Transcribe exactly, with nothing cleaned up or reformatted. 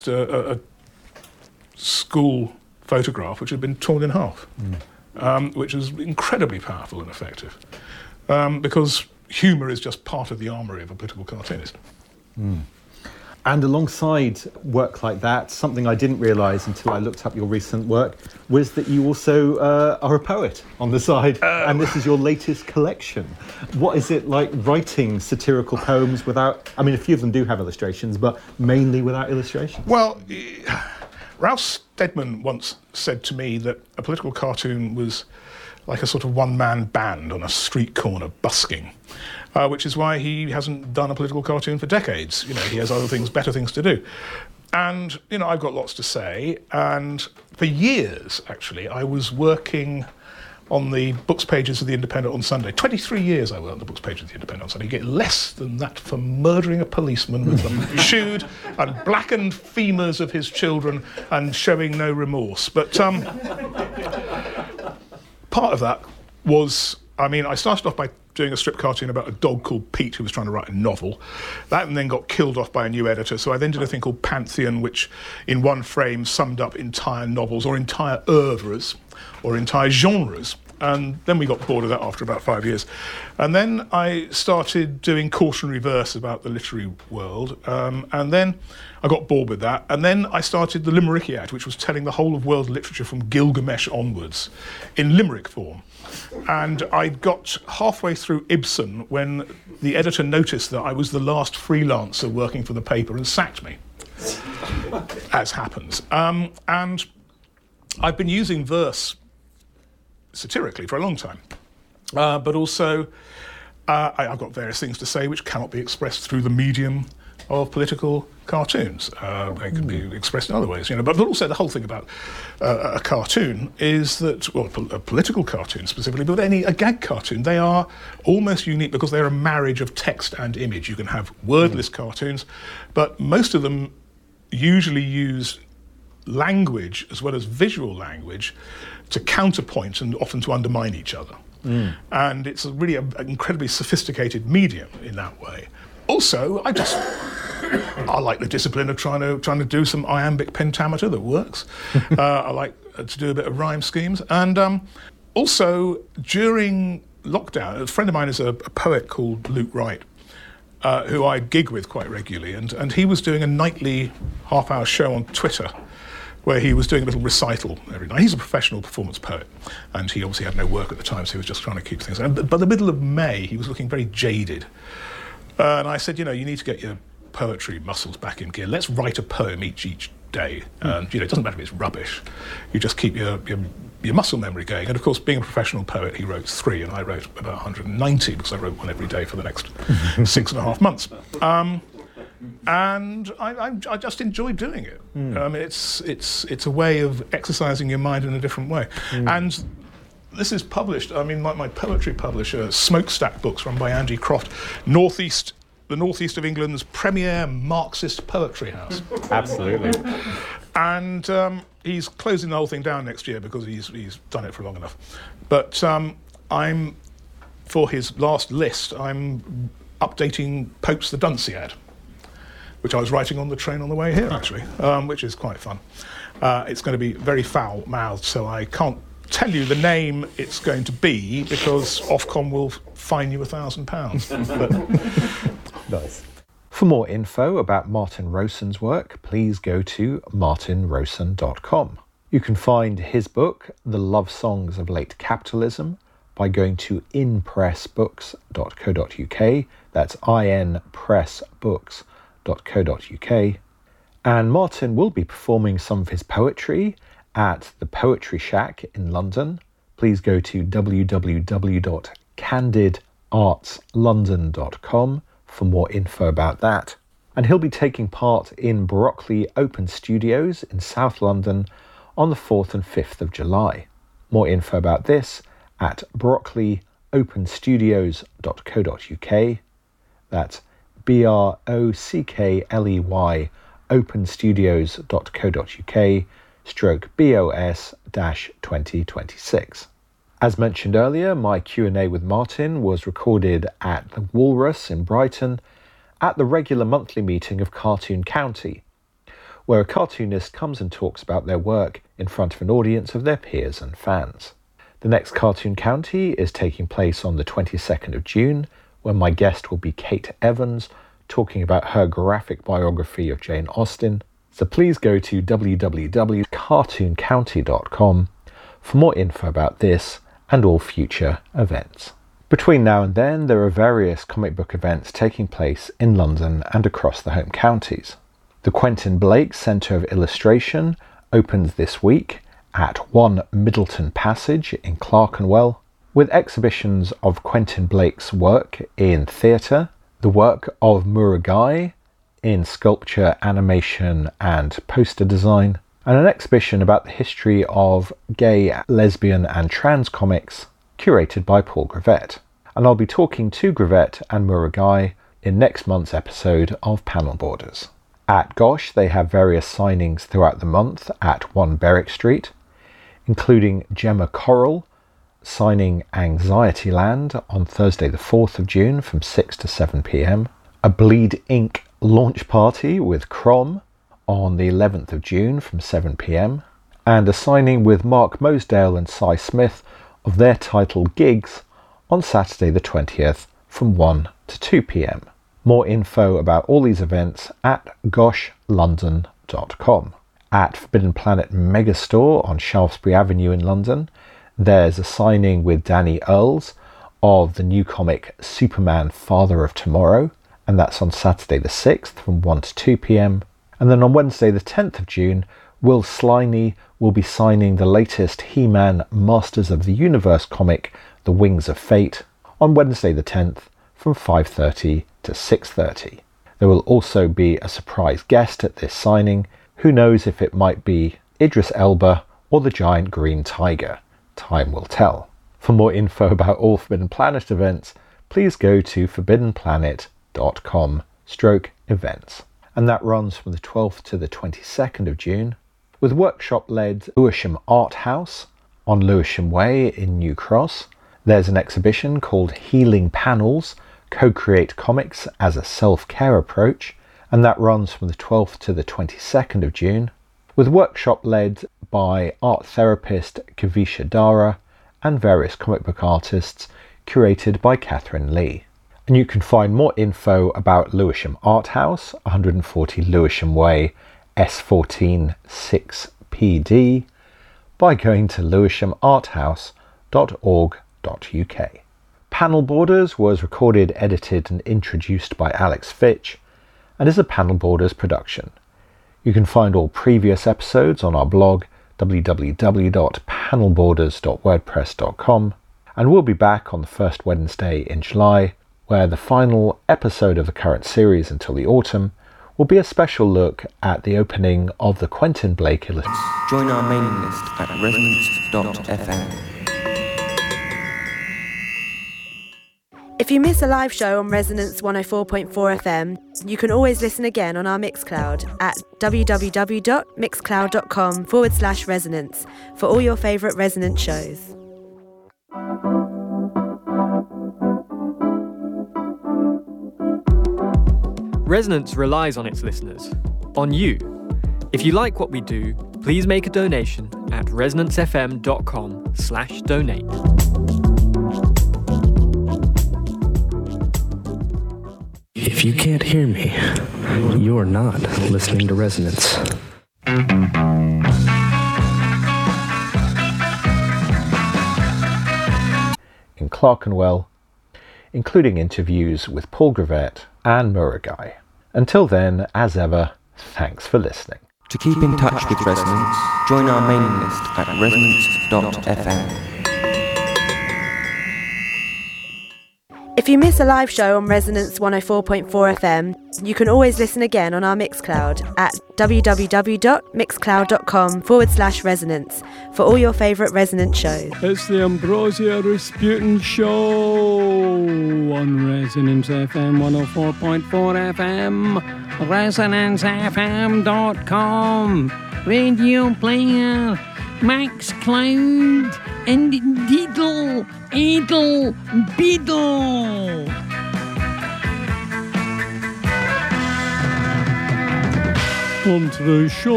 a, a, a school photograph which had been torn in half, mm. um, which is incredibly powerful and effective, um, because humour is just part of the armoury of a political cartoonist. Mm. And alongside work like that, something I didn't realise until I looked up your recent work was that you also uh, are a poet on the side, uh, and this is your latest collection. What is it like writing satirical poems without, I mean, a few of them do have illustrations, but mainly without illustrations? Well, Ralph Steadman once said to me that a political cartoon was like a sort of one-man band on a street corner busking. Uh, which is why he hasn't done a political cartoon for decades. You know, he has other things, better things to do. And, you know, I've got lots to say. And for years, actually, I was working on the books pages of The Independent on Sunday. twenty-three years I worked on the books pages of The Independent on Sunday. You get less than that for murdering a policeman with them chewed and blackened femurs of his children and showing no remorse. But um, part of that was, I mean, I started off by doing a strip cartoon about a dog called Pete who was trying to write a novel. That and then got killed off by a new editor, so I then did a thing called Pantheon, which in one frame summed up entire novels or entire oeuvres or entire genres. And then we got bored of that after about five years. And then I started doing cautionary verse about the literary world, um, and then I got bored with that. And then I started the Limerickiad, which was telling the whole of world literature from Gilgamesh onwards in limerick form. And I got halfway through Ibsen when the editor noticed that I was the last freelancer working for the paper and sacked me, as happens. Um, and I've been using verse satirically for a long time, uh, but also uh, I, I've got various things to say which cannot be expressed through the medium of political cartoons. Uh, they can be expressed in other ways, you know. But, but also the whole thing about uh, a cartoon is that, well, a political cartoon specifically, but any a gag cartoon, they are almost unique because they're a marriage of text and image. You can have wordless mm. cartoons, but most of them usually use language as well as visual language to counterpoint and often to undermine each other. Mm. And it's a really an incredibly sophisticated medium in that way. Also, I just, I like the discipline of trying to trying to do some iambic pentameter that works. uh, I like to do a bit of rhyme schemes. And um, also, during lockdown, a friend of mine is a, a poet called Luke Wright, uh, who I gig with quite regularly, and, and he was doing a nightly half-hour show on Twitter where he was doing a little recital every night. He's a professional performance poet, and he obviously had no work at the time, so he was just trying to keep things. And by the middle of May, he was looking very jaded. Uh, and I said, you know, you need to get your poetry muscles back in gear. Let's write a poem each each day. And, mm. you know, it doesn't matter if it's rubbish. You just keep your, your your muscle memory going. And, of course, being a professional poet, he wrote three, and I wrote about one hundred ninety because I wrote one every day for the next six and a half months. Um, and I, I, I just enjoy doing it. Mm. Um, it's it's it's a way of exercising your mind in a different way. Mm. And this is published, I mean, my, my poetry publisher, Smokestack Books, run by Andy Croft, Northeast, the northeast of England's premier Marxist poetry house. Absolutely. And um, he's closing the whole thing down next year because he's he's done it for long enough. But um, I'm, for his last list, I'm updating Pope's The Dunciad, which I was writing on the train on the way here, actually, um, which is quite fun. Uh, it's going to be very foul-mouthed, so I can't tell you the name it's going to be because Ofcom will fine you a thousand pounds. Nice. For more info about Martin Rowson's work, please go to martin rowson dot com. You can find his book, The Love Songs of Late Capitalism, by going to in press books dot co dot uk. That's I N press books dot co dot uk. And Martin will be performing some of his poetry at the Poetry Shack in London. Please go to w w w dot candid arts london dot com for more info about that. And he'll be taking part in Broccoli Open Studios in South London on the fourth and fifth of July. More info about this at broccoli open studios dot co dot uk. That's B R O C K L E Y open studios dot co dot uk stroke B O S twenty twenty-six. As mentioned earlier, my Q and A with Martin was recorded at the Walrus in Brighton at the regular monthly meeting of Cartoon County, where a cartoonist comes and talks about their work in front of an audience of their peers and fans. The next Cartoon County is taking place on the twenty-second of June, when my guest will be Kate Evans, talking about her graphic biography of Jane Austen. So please go to w w w dot cartoon county dot com for more info about this and all future events. Between now and then, there are various comic book events taking place in London and across the home counties. The Quentin Blake Centre of Illustration opens this week at one Middleton Passage in Clerkenwell, with exhibitions of Quentin Blake's work in theatre, the work of Murugai in sculpture, animation and poster design, and an exhibition about the history of gay, lesbian and trans comics curated by Paul Gravett. And I'll be talking to Gravett and Murugai in next month's episode of Panel Borders. At Gosh, they have various signings throughout the month at one Berwick Street, including Gemma Corral signing Anxietyland on Thursday the fourth of June from six to seven p m, a Bleed Ink launch party with Crom on the eleventh of June from seven p m, and a signing with Mark Mosdale and Cy Smith of their title Gigs on Saturday the twentieth from one to two p m. More info about all these events at gosh london dot com. At Forbidden Planet Megastore on Shaftesbury Avenue in London, there's a signing with Danny Earls of the new comic Superman Father of Tomorrow, and that's on Saturday the sixth from one to two p m. And then on Wednesday the tenth of June, Will Sliney will be signing the latest He-Man Masters of the Universe comic, The Wings of Fate, on Wednesday the tenth from five thirty to six thirty. There will also be a surprise guest at this signing. Who knows if it might be Idris Elba or the giant green tiger? Time will tell. For more info about all Forbidden Planet events, please go to forbidden planet dot com stroke events. And that runs from the twelfth to the twenty-second of June, with workshop-led Lewisham Art House on Lewisham Way in New Cross. There's an exhibition called Healing Panels, Co-Create Comics as a Self-Care Approach, and that runs from the twelfth to the twenty-second of June, with workshop led by art therapist Kavisha Dara and various comic book artists, curated by Catherine Lee. And you can find more info about Lewisham Art House, one hundred forty Lewisham Way, S fourteen six P D, by going to lewisham art house dot org dot u k. Panel Borders was recorded, edited and introduced by Alex Fitch, and is a Panel Borders production. You can find all previous episodes on our blog, w w w dot panel borders dot wordpress dot com, and we'll be back on the first Wednesday in July, where the final episode of the current series until the autumn will be a special look at the opening of the Quentin Blake illustration. Join our mailing list at resonance dot f m. If you miss a live show on Resonance one oh four point four F M, you can always listen again on our Mixcloud at w w w dot mixcloud dot com forward slash resonance for all your favourite Resonance shows. Resonance relies on its listeners, on you. If you like what we do, please make a donation at resonance f m dot com slash donate. If you can't hear me, you're not listening to Resonance. In Clerkenwell, including interviews with Paul Gravett and Murugai. Until then, as ever, thanks for listening. To keep in touch with Resonance, join our mailing list at resonance dot f m. If you miss a live show on Resonance one oh four point four F M, you can always listen again on our Mixcloud at w w w dot mixcloud dot com forward slash resonance for all your favourite Resonance shows. It's the Ambrosia Rasputin Show on Resonance F M one oh four point four F M, resonance f m dot com, Radio Player, Maxcloud, and Diddle, Edel, Beedle. onto the show.